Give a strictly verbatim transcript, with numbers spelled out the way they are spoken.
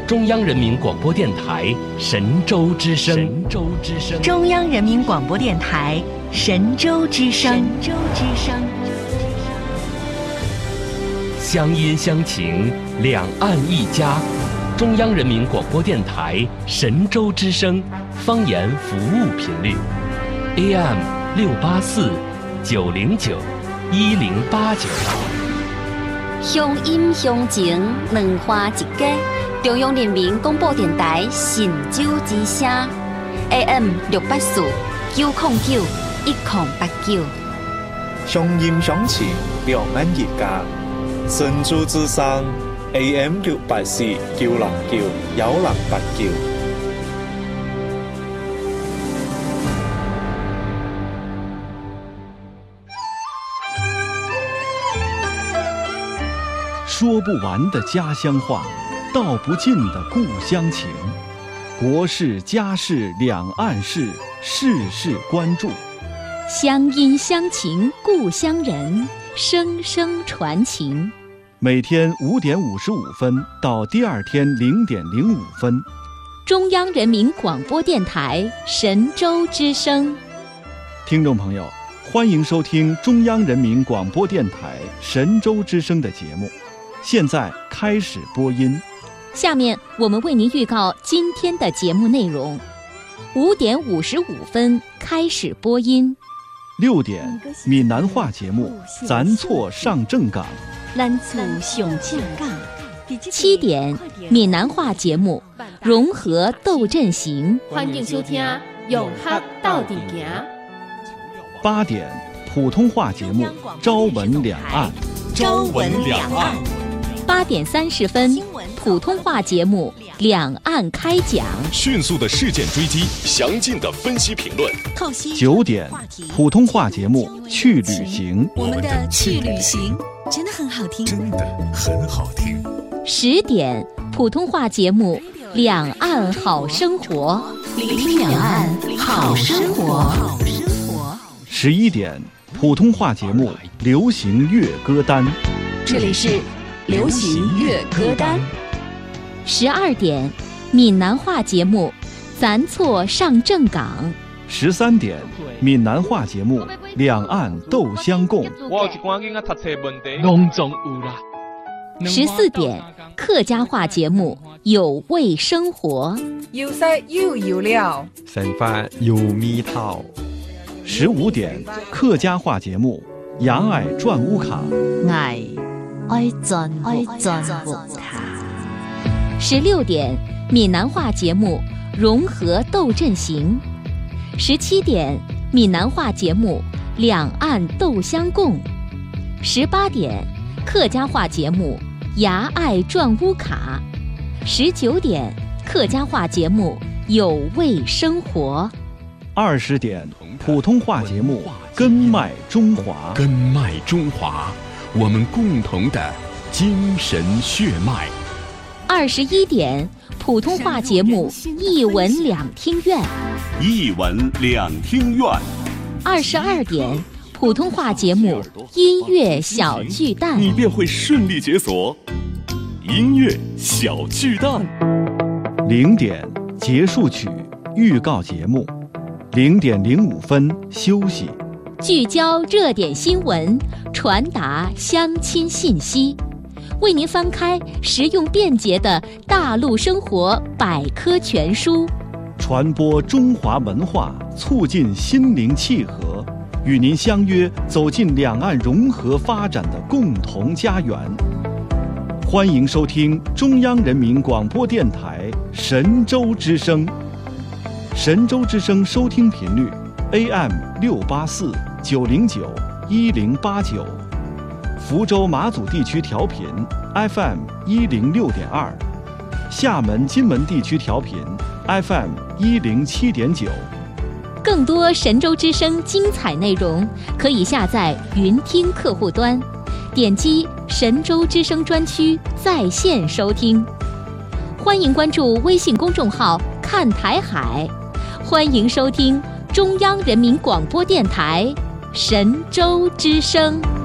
中央人民广播电台神州之声。神州之声。 中央人民广播电台神州之声。神州之声。 乡音乡情，两岸一家。中央人民广播电台神州之声方言服务频率 A M 六八四九零九一零八九。 乡音乡情，两花一家。中央人民广播电台神州之声 A M 六八四九零九一零八九。 乡音乡情，两岸一家。神州之声 A M 六八四九零九一零八九。 说不完的家乡话，道不尽的故乡情，国事家事两岸事，事事关注。 乡音乡情故乡人，声声传情。 每天五点五十五分到第二天零点零五分， 中央人民广播电台神州之声。 听众朋友，欢迎收听中央人民广播电台神州之声的节目，现在开始播音。 下面我们为您预告今天的节目内容：五点五十五分开始播音。 六点闽南话节目《咱错上正港》。 咱厝上正港。七点闽南话节目《融合斗阵行》。 欢迎收听《永和到底行》。 八点普通话节目《朝闻两岸》。 朝闻两岸。 八点三十分普通话节目《两岸开讲》。 迅速的事件追击，详尽的分析评论。 九点普通话节目《去旅行》。 我们的去旅行真的很好听， 真的很好听。 十点普通话节目《两岸好生活》。 聆听两岸好生活。 十一点普通话节目《流行乐歌单》。 这里是流行乐歌单。 十二点闽南话节目《咱错上正港》。 十三点闽南话节目《两岸斗相共》。 十四点客家话节目《有味生活》。 有菜又有料， 生饭有米套。 十五点客家话节目《牙爱转乌卡》。 爱爱转爱转乌卡。 十六点闽南话节目《融合斗阵行》。十七点闽南话节目《两岸斗相共》。十八点客家话节目《牙爱转乌卡》。十九点客家话节目《有味生活》。 二十点普通话节目《根脉中华》。 根脉中华，我们共同的精神血脉。 二十一点普通话节目《一文两听院》。 一文两听院。 二十二点普通话节目《音乐小巨蛋》。 你便会顺利解锁音乐小巨蛋。 零点结束曲预告节目。零点零五分休息。 聚焦热点新闻，传达乡亲信息，为您翻开实用便捷的大陆生活百科全书， 传播中华文化，促进心灵契合，与您相约走进两岸融合发展的共同家园。欢迎收听中央人民广播电台神州之声。神州之声收听频率 A M 六八四九零九一零八九，福州马祖地区调频 F M 一零六点二，厦门金门地区调频 F M 一零七点九。 更多神州之声精彩内容，可以下载云听客户端，点击神州之声专区在线收听。欢迎关注微信公众号看台海，欢迎收听中央人民广播电台神州之声。